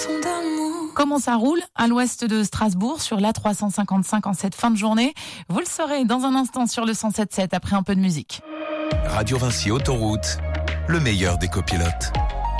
leçon d'amour. Comment ça roule à l'ouest de Strasbourg sur l'A355 en cette fin de journée? Vous le saurez dans un instant sur le 107.7 après un peu de musique. Radio Vinci Autoroute, le meilleur des copilotes.